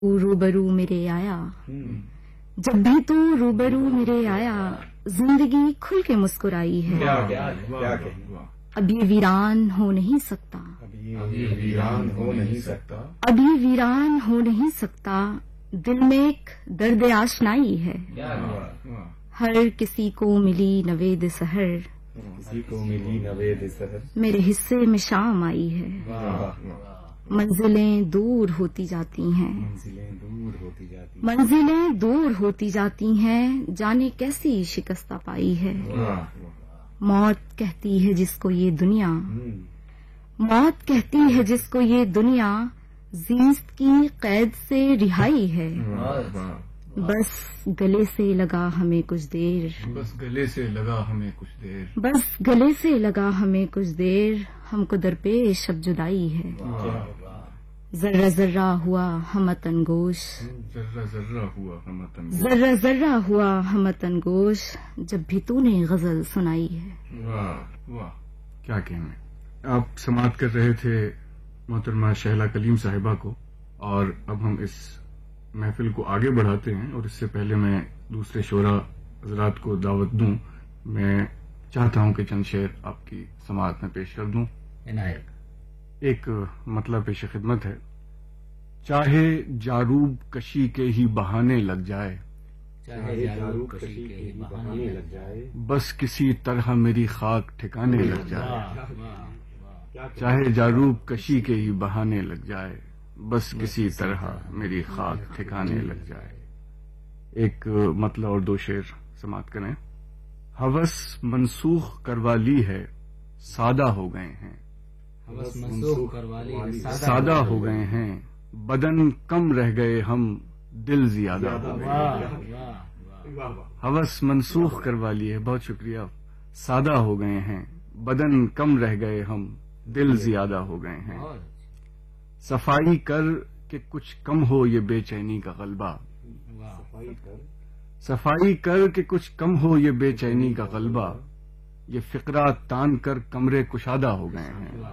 روبرو میرے آیا، جب بھی تو روبرو میرے آیا، زندگی کھل کے مسکرائی ہے۔ ابھی ویران ہو نہیں سکتا، ابھی ویران ہو نہیں سکتا، ابھی ویران ہو نہیں سکتا، دل میں ایک درد آشنائی ہے۔ ہر کسی کو ملی نوید سحر، کسی کو ملی نوید سحر، میرے حصے میں شام آئی ہے۔ منزلیں دور ہوتی جاتی ہیں، منزلیں دور ہوتی جاتی، منزلیں دور ہوتی جاتی ہیں، جانے کیسی شکستہ پائی ہے۔ موت کہتی ہے جس کو یہ دنیا، موت کہتی ہے جس کو یہ دنیا، زیست کی قید سے رہائی ہے۔ بس گلے سے لگا ہمیں کچھ دیر، بس گلے سے لگا ہمیں کچھ دیر، بس گلے سے لگا ہمیں کچھ دیر، ہم کو درپیش اب جدائی ہے۔ ذرہ ذرہ ہوا ہمت انگوش، ذرہ ذرہ ہوا ہم تنگوش، ذرہ ذرہ ہوا ہمت انگوش، جب بھی تو نے غزل سنائی ہے۔ واہ واہ کیا کہنے۔ آپ سماعت کر رہے تھے محترمہ شہلا کلیم صاحبہ کو، اور اب ہم اس محفل کو آگے بڑھاتے ہیں، اور اس سے پہلے میں دوسرے شعراء حضرات کو دعوت دوں، میں چاہتا ہوں کہ چند شعر آپ کی سماعت میں پیش کر دوں۔ ایک مطلب پیش خدمت ہے۔ چاہے جاروب کشی کے ہی بہانے لگ جائے، چاہے جارو کشی کے ہی بہانے لگ جائے، بس کسی طرح میری خاک ٹھکانے لگ جائے، چاہے جاروب کشی کے ہی بہانے لگ جائے، بس کسی طرح میری خاک ٹھکانے لگ جائے۔ ایک مطلب اور دو شعر سماعت کریں۔ ہوس منسوخ کروا لی ہے، سادہ ہو گئے ہیں، بس منسوخ کروا لی ہے، سادہ ہو گئے ہیں، بدن کم رہ گئے ہم، دل زیادہ ہو گئے۔ ہوس منسوخ کروا لی ہے، بہت شکریہ، سادہ ہو گئے ہیں، بدن کم رہ گئے ہم، دل زیادہ ہو گئے ہیں۔ صفائی کر کہ کچھ کم ہو یہ بے چینی کا غلبہ، صفائی کر کہ کچھ کم ہو یہ بے چینی کا غلبہ، یہ فقرہ تان کر کمرے کشادہ ہو گئے ہیں،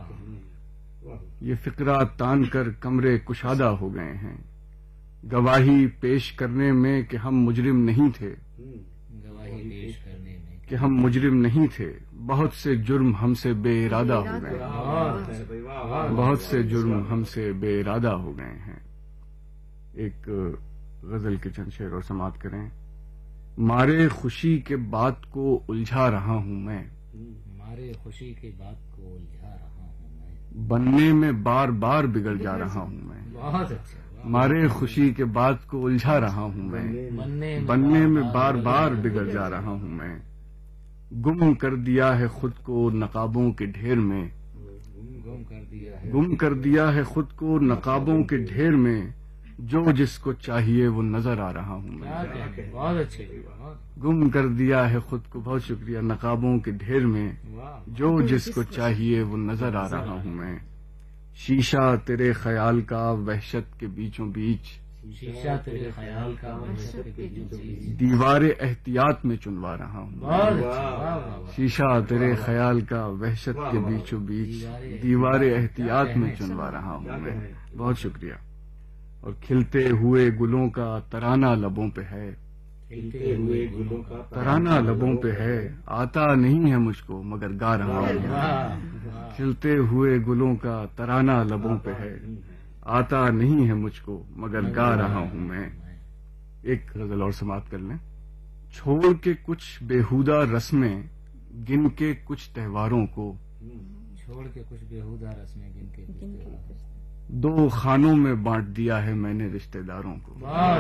یہ فقرہ تان کر کمرے کشادہ ہو گئے ہیں۔ گواہی پیش کرنے میں کہ ہم مجرم نہیں تھے، گواہی پیش کرنے میں کہ ہم مجرم نہیں تھے، بہت سے جرم ہم سے بے ارادہ ہو گئے ہیں، بہت سے جرم ہم سے بے ارادہ ہو گئے ہیں۔ ایک غزل کے چند شعر اور سماعت کریں۔ مارے خوشی کے بات کو الجھا رہا ہوں میں، ہمارے خوشی کی بات کو الجھا رہا ہوں میں، بننے میں بار بار بگڑ جا رہا ہوں میں، بہت اچھا، مارے خوشی کے بات کو الجھا رہا ہوں میں، بننے میں بار بار بگڑ جا رہا ہوں میں، گم کر دیا ہے خود کو نقابوں کے ڈھیر میں، گم کر دیا ہے، گم کر دیا ہے خود کو نقابوں کے ڈھیر میں، جو جس کو چاہیے وہ نظر آ رہا ہوں میں، کیا کہنے، بہت اچھے، بہت گم کر دیا ہے خود کو، بہت شکریہ، نقابوں کے ڈھیر میں، واہ، جو جس کو چاہیے وہ نظر آ رہا ہوں میں۔ شیشہ تیرے خیال کا وحشت کے بیچوں بیچ، شیشہ تیرے خیال کا وحشت کے بیچوں بیچ، دیوار احتیاط میں چنوا رہا ہوں، بہت اچھا، واہ واہ، شیشہ تیرے خیال کا وحشت کے بیچوں بیچ، دیوار احتیاط میں چنوا رہا ہوں میں، بہت شکریہ۔ اور کھلتے ہوئے گلوں کا ترانہ لبوں پہ ہے، کھلتے ہوئے گلوں کا ترانہ لبوں پہ ہے، آتا نہیں ہے مجھ کو مگر گا رہا ہوں میں، واہ، کھلتے ہوئے گلوں کا ترانہ لبوں پہ ہے، آتا نہیں ہے مجھ کو مگر گا رہا ہوں میں۔ ایک غزل اور سماعت کر لیں۔ چھوڑ کے کچھ بیہودہ رسمیں، گن کے کچھ تہواروں کو، چھوڑ کے کچھ بیہودہ رسمیں گن کے کچھ تہواروں کو، دو خانوں میں بانٹ دیا ہے میں نے رشتہ داروں کو،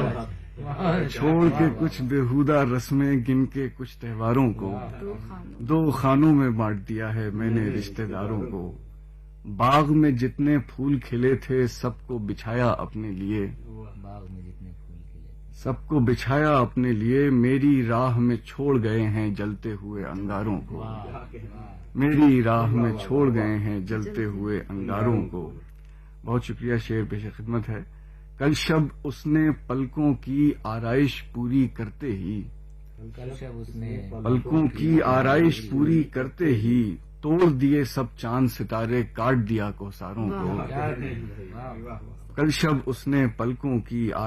بہت چھوڑ کے کچھ بیہودہ رسمیں گن کے کچھ تہواروں کو، دو خانوں میں بانٹ دیا ہے میں نے رشتہ داروں کو، باغ میں جتنے پھول کھلے تھے سب کو بچھایا اپنے لیے، باغ میں جتنے پھول کھلے، سب کو بچھایا اپنے لیے، میری راہ میں چھوڑ گئے ہیں جلتے ہوئے انگاروں کو، میری راہ میں چھوڑ گئے ہیں جلتے ہوئے انگاروں کو۔ بہت شکریہ، شعر پیش خدمت ہے۔ کل شب اس نے پلکوں کی آرائش پوری کرتے ہی، کل شب اس نے پلکوں کی آرائش پوری کرتے ہی، توڑ دیے سب چاند ستارے، کاٹ دیا کوثروں کو. کل شب اس نے پلکوں کی